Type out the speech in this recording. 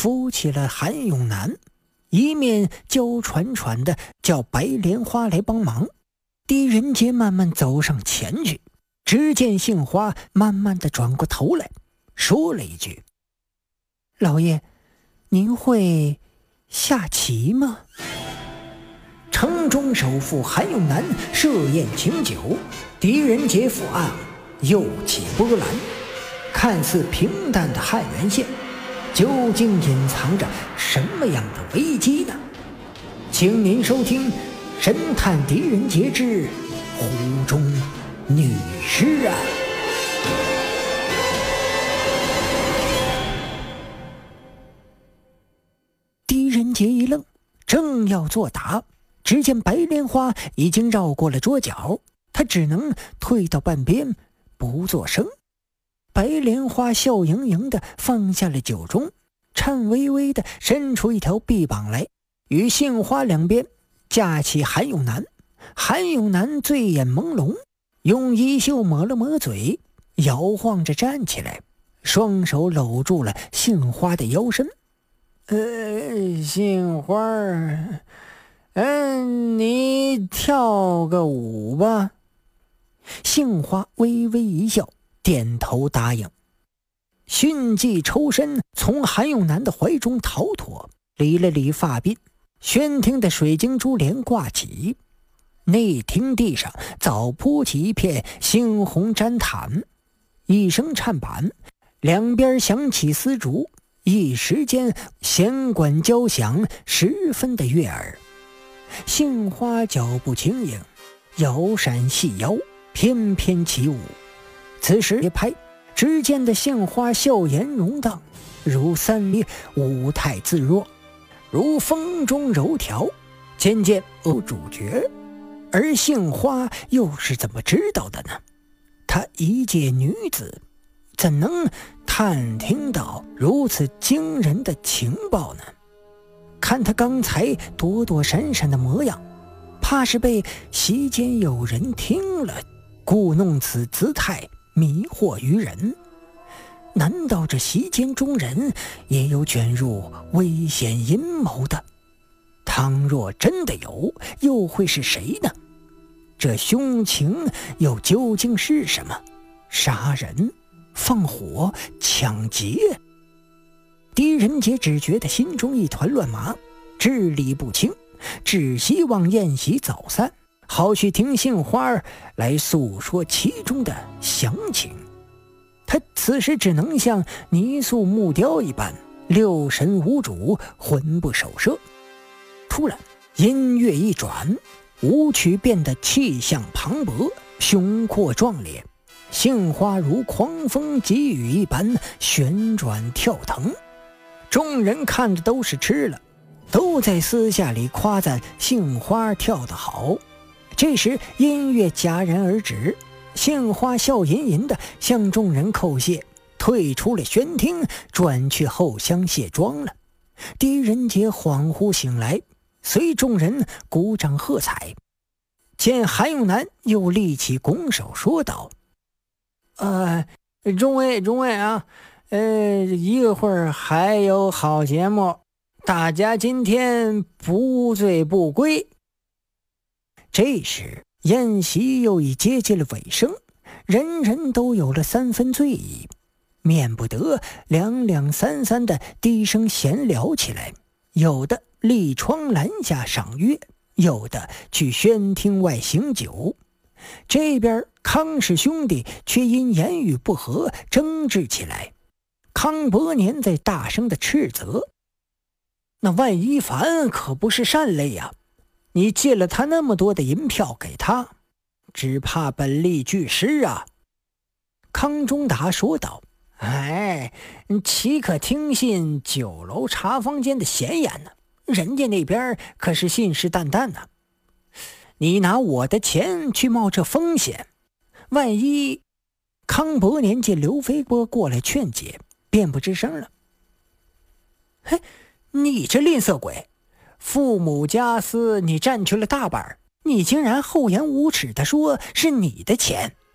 扶起了韩永南，一面娇喘喘的叫白莲花来帮忙。狄仁杰慢慢走上前去，只见杏花慢慢的转过头来，说了一句：“老爷，您会下棋吗？”城中首富韩永南设宴请酒，狄仁杰府案又起波澜。看似平淡的汉源县，究竟隐藏着什么样的危机呢？请您收听《神探狄仁杰之湖中女尸案》。狄仁杰一愣，正要作答，只见白莲花已经绕过了桌角，他只能退到半边不作声。白莲花笑盈盈地放下了酒盅，颤巍巍地伸出一条臂膀来，与杏花两边架起韩永南。韩永南醉眼朦胧，用衣袖抹了抹嘴，摇晃着站起来，双手搂住了杏花的腰身。杏花儿，你跳个舞吧。杏花微微一笑，点头答应，迅即抽身从韩永南的怀中逃脱，理了理发鬓，宣厅的水晶珠帘挂起，内厅地上早铺起一片猩红毡毯，一声颤板，两边响起丝竹，一时间弦管交响，十分的悦耳。杏花脚步轻盈，摇闪细腰，翩翩起舞。此时一拍，只见的杏花笑颜容荡，如三丽舞态自若，如风中柔条，渐渐有主角。而杏花又是怎么知道的呢？她一介女子，怎能探听到如此惊人的情报呢？看她刚才躲躲闪闪的模样，怕是被席间有人听了，故弄此姿态迷惑于人。难道这席间中人也有卷入危险阴谋的？倘若真的有，又会是谁呢？这凶情又究竟是什么？杀人、放火、抢劫？狄仁杰只觉得心中一团乱麻，支理不清，只希望宴席早散，好去听杏花来诉说其中的详情。他此时只能像泥塑木雕一般，六神无主，魂不守舍。突然音乐一转，舞曲变得气象磅礴，雄阔壮烈，杏花如狂风急雨一般旋转跳腾。众人看的都是吃了，都在私下里夸赞杏花跳得好。这时音乐戛然而止，杏花笑吟吟地向众人叩谢，退出了宣厅，转去后厢卸妆了。狄仁杰恍惚醒来，随众人鼓掌喝彩。见韩永南又立起拱手说道：众位啊，一会儿还有好节目，大家今天不醉不归。这时宴席又已接近了尾声，人人都有了三分醉意，免不得两两三三的低声闲聊起来，有的立窗栏下赏月，有的去宣厅外行酒。这边康氏兄弟却因言语不合争执起来。康伯年在大声的斥责：那万一凡可不是善类呀，你借了他那么多的银票给他，只怕本利俱失啊。康中达说道：岂可听信酒楼茶坊间的闲言呢？人家那边可是信誓旦旦呢。你拿我的钱去冒这风险，万一……康伯年见刘飞波过来劝解，便不吱声了。你这吝啬鬼，父母家私你占去了大半，你竟然厚颜无耻地说是你的钱。